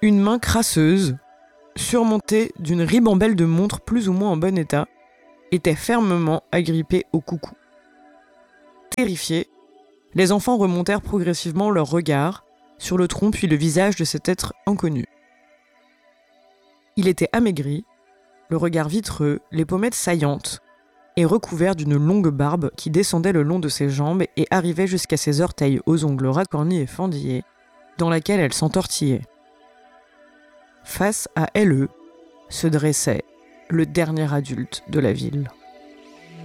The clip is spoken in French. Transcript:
Une main crasseuse, surmontée d'une ribambelle de montres plus ou moins en bon état, était fermement agrippée au coucou. Terrifiés, les enfants remontèrent progressivement leur regard sur le tronc puis le visage de cet être inconnu. Il était amaigri, le regard vitreux, les pommettes saillantes, et recouvert d'une longue barbe qui descendait le long de ses jambes et arrivait jusqu'à ses orteils aux ongles racornis et fendillés, dans laquelle elle s'entortillait. Face à LE se dressait le dernier adulte de la ville.